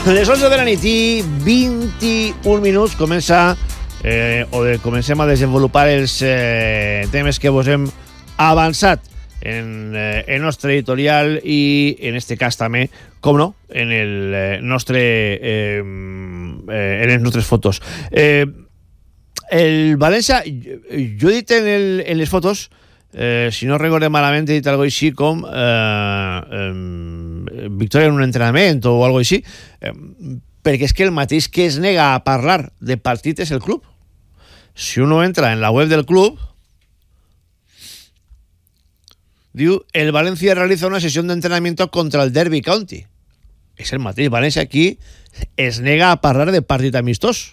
Les 11 de la nit i 21 minuts comencem a desenvolupar els temes que vos hem avançat en el nostre editorial i en este cas també, com no, en el nostre en les nostres fotos. El València, jo he dit en les fotos, si no recordem malament, he dit algo així com victòria en un entrenament o algo així, perquè és que el mateix que es nega a parlar de partit és el club. Si uno entra en la web del club, diu, el Valencia realiza una sesión de entrenamiento contra el Derby County. És el mateix. València aquí es nega a parlar de partit amistós.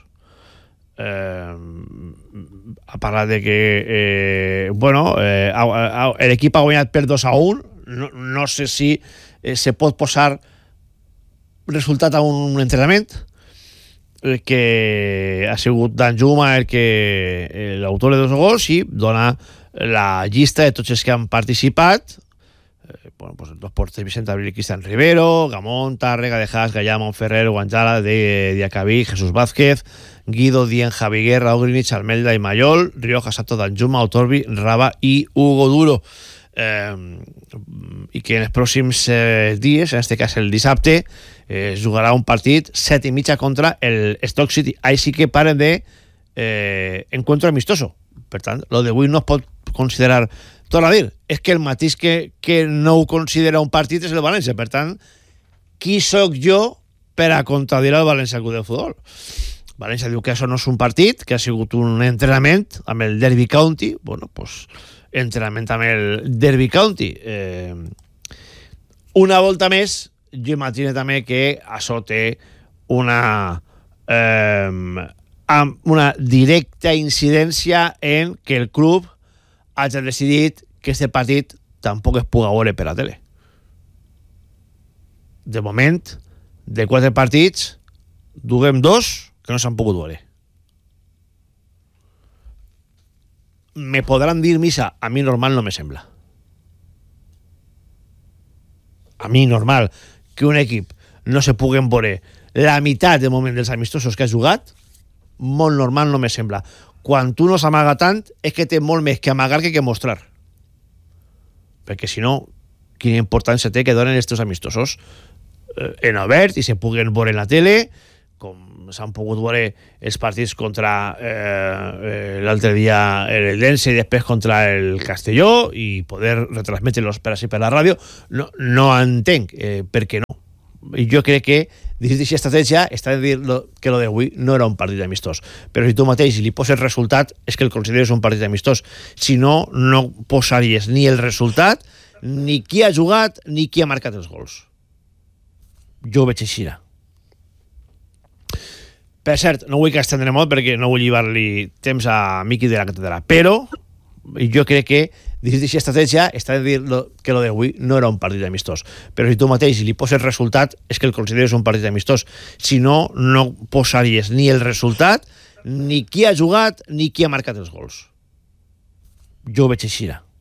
A parlar de que l'equip ha guanyat per 2-1. No sé si se pot posar resultat a un entrenament, que ha sigut Danjuma l'autor de 2 gols, i dona la llista de tots els que han participat. Els porters Vicente Abril i Cristian Rivero, Gamón, Tàrrega, Dejas, Gallà, Montferrer, Guanjala, Diacabí, Jesús Vázquez, Guido, Dien, Javi Guerra, Ogrinich, Almelda i Mayol, Rioja, Sato, Danjuma, Otorbi, Raba i Hugo Duro. I que en els pròxims dies, en este cas el dissabte, es jugarà un partit 7:30 contra el Stoke City. Ahí sí que paren de encuentro amistoso. Per tant, lo d'avui no es pot considerar, torna a dir, és que el mateix que no ho considera un partit és el València. Per tant, qui sóc jo per a contradir el València Club de Futbol? València diu que això no és un partit, que ha sigut un entrenament amb el Derby County. Bueno, pues entrenament amb el Derby County. Una volta més, jo imagino també que això té una directa incidència en que el club hagi decidit que aquest partit tampoc es puga veure per la tele. De moment, de 4 partits, duguem 2 que no s'han pogut veure. Me podran dir missa, a mi normal no me sembla. A mi normal que un equip no se puguen veure la meitat de moment dels amistosos que ha jugat, molt normal no me sembla. Quan tu no s'amaga tant, és que té molt més que amagar que mostrar. Perquè si no, quina importància té que donen estos amistosos en obert i se puguen veure en la tele, com s'han pogut veure els partits contra l'altre dia el Dense i després contra el Castelló, i poder retransmetre-los per així per la ràdio. No entenc per què no. I jo crec que dins d'aquesta estratègia està de dir que lo d'avui no era un partit amistós. Però si tu mateix li poses resultat, és que el consideres un partit amistós. Si no, no posaries ni el resultat, ni qui ha jugat, ni qui ha marcat els gols. Jo ho veig així. Per cert, no vull que estendre molt perquè no vull llivar-li temps a Miqui de la Catedral, però jo crec que dins d'aquesta estratègia està de dir que lo d'avui no era un partit amistós. Però si tu mateix li poses resultat, és que el consideres un partit amistós. Si no, no posaries ni el resultat, ni qui ha jugat, ni qui ha marcat els gols. Jo ho veig així.